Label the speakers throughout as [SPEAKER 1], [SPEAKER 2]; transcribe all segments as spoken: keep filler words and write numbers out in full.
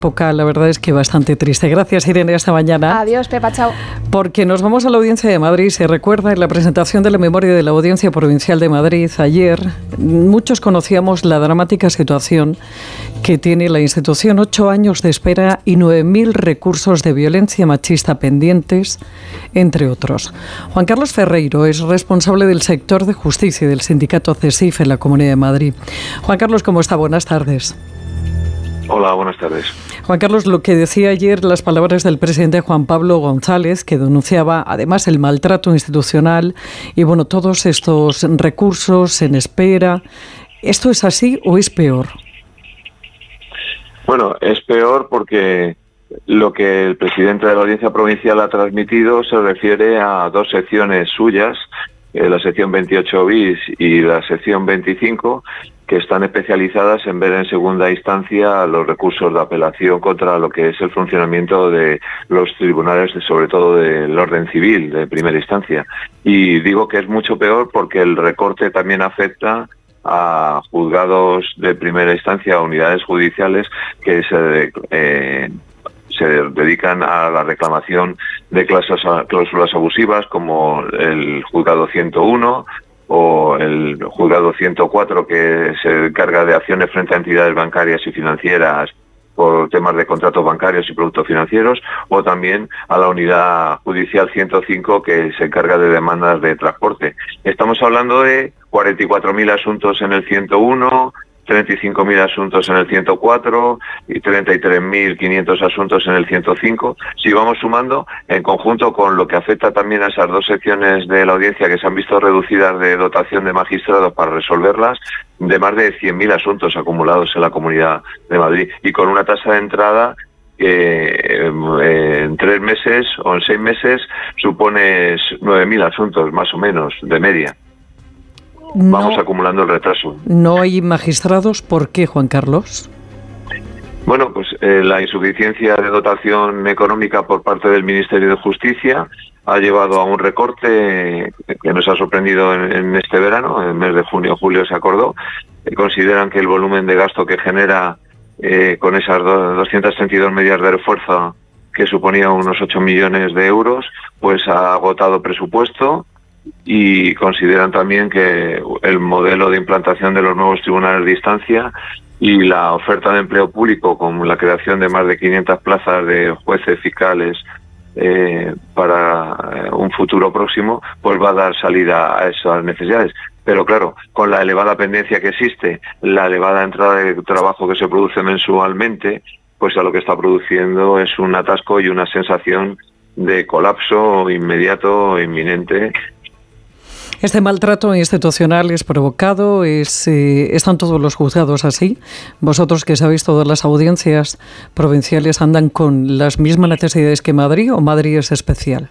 [SPEAKER 1] Época, la verdad es que bastante triste. Gracias, Irene, hasta mañana.
[SPEAKER 2] Adiós, Pepa, chao.
[SPEAKER 1] Porque nos vamos a la Audiencia de Madrid. Se recuerda en la presentación de la memoria de la Audiencia Provincial de Madrid ayer, muchos conocíamos la dramática situación que tiene la institución. Ocho años de espera y nueve mil recursos de violencia machista pendientes, entre otros. Juan Carlos Ferreiro es responsable del sector de justicia y del sindicato CESIF en la Comunidad de Madrid. Juan Carlos, ¿cómo está? Buenas tardes.
[SPEAKER 3] Hola, buenas tardes.
[SPEAKER 1] Juan Carlos, lo que decía ayer las palabras del presidente Juan Pablo González, que denunciaba además el maltrato institucional y bueno, todos estos recursos en espera. ¿Esto es así o es peor?
[SPEAKER 3] Bueno, es peor porque lo que el presidente de la Audiencia Provincial ha transmitido se refiere a dos secciones suyas, eh, la sección veintiocho bis y la sección veinticinco, que están especializadas en ver en segunda instancia los recursos de apelación contra lo que es el funcionamiento de los tribunales, sobre todo del orden civil de primera instancia. Y digo que es mucho peor porque el recorte también afecta a juzgados de primera instancia, a unidades judiciales que se eh, se dedican a la reclamación de cláusulas abusivas, como el juzgado ciento uno o el juzgado ciento cuatro, que se encarga de acciones frente a entidades bancarias y financieras por temas de contratos bancarios y productos financieros, o también a la unidad judicial ciento cinco, que se encarga de demandas de transporte. Estamos hablando de cuarenta y cuatro mil asuntos en el ciento uno, treinta y cinco mil asuntos en el ciento cuatro y treinta y tres mil quinientos asuntos en el ciento cinco. Si vamos sumando, en conjunto con lo que afecta también a esas dos secciones de la audiencia que se han visto reducidas de dotación de magistrados para resolverlas, de más de cien mil asuntos acumulados en la Comunidad de Madrid, y con una tasa de entrada que eh, en tres meses o en seis meses supone nueve mil asuntos más o menos de media.
[SPEAKER 1] No,
[SPEAKER 3] Vamos acumulando el retraso.
[SPEAKER 1] ¿No hay magistrados? ¿Por qué, Juan Carlos?
[SPEAKER 3] Bueno, pues eh, la insuficiencia de dotación económica por parte del Ministerio de Justicia ha llevado a un recorte que nos ha sorprendido en, en este verano. En el mes de junio o julio se acordó. Eh, consideran que el volumen de gasto que genera eh, con esas do, doscientas treinta y dos medidas de refuerzo, que suponía unos ocho millones de euros, pues ha agotado presupuesto. Y consideran también que el modelo de implantación de los nuevos tribunales de instancia y la oferta de empleo público, con la creación de más de quinientas plazas de jueces fiscales eh, para un futuro próximo, pues va a dar salida a esas necesidades. Pero claro, con la elevada pendencia que existe, la elevada entrada de trabajo que se produce mensualmente, pues a lo que está produciendo es un atasco y una sensación de colapso inmediato e inminente.
[SPEAKER 1] Este maltrato institucional es provocado, es, eh, están todos los juzgados así. Vosotros, que sabéis, todas las audiencias provinciales andan con las mismas necesidades que Madrid, ¿o Madrid es especial?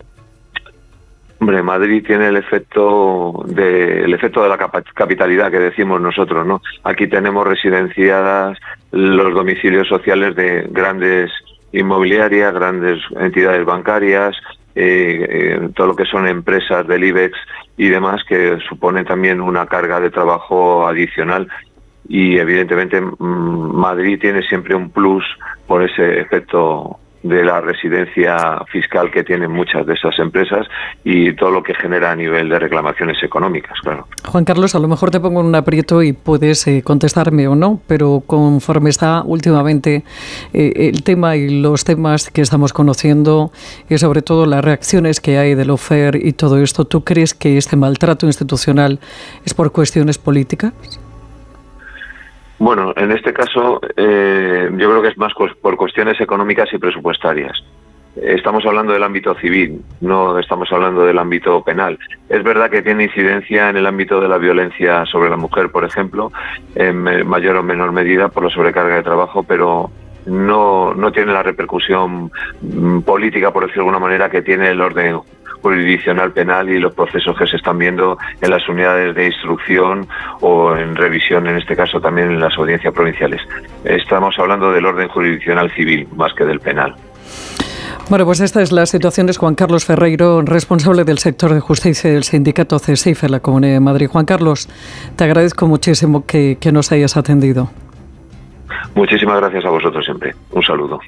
[SPEAKER 3] Hombre, Madrid tiene el efecto de el efecto de la capitalidad que decimos nosotros, ¿no? Aquí tenemos residenciadas los domicilios sociales de grandes inmobiliarias, grandes entidades bancarias, eh, eh, todo lo que son empresas del IBEX y demás, que supone también una carga de trabajo adicional, y evidentemente Madrid tiene siempre un plus por ese efecto de la residencia fiscal que tienen muchas de esas empresas y todo lo que genera a nivel de reclamaciones económicas, claro.
[SPEAKER 1] Juan Carlos, a lo mejor te pongo en un aprieto y puedes eh, contestarme o no, pero conforme está últimamente eh, el tema y los temas que estamos conociendo y sobre todo las reacciones que hay del Lofer y todo esto, ¿tú crees que este maltrato institucional es por cuestiones políticas?
[SPEAKER 3] Bueno, en este caso eh, yo creo que es más por cuestiones económicas y presupuestarias. Estamos hablando del ámbito civil, no estamos hablando del ámbito penal. Es verdad que tiene incidencia en el ámbito de la violencia sobre la mujer, por ejemplo, en mayor o menor medida por la sobrecarga de trabajo, pero no, no tiene la repercusión política, por decirlo de alguna manera, que tiene el orden jurisdiccional penal y los procesos que se están viendo en las unidades de instrucción o en revisión, en este caso también en las audiencias provinciales. Estamos hablando del orden jurisdiccional civil más que del penal.
[SPEAKER 1] Bueno, pues esta es la situación. Es Juan Carlos Ferreiro, responsable del sector de justicia del sindicato CESIF en la Comunidad de Madrid. Juan Carlos, te agradezco muchísimo que, que nos hayas atendido.
[SPEAKER 3] Muchísimas gracias a vosotros siempre. Un saludo.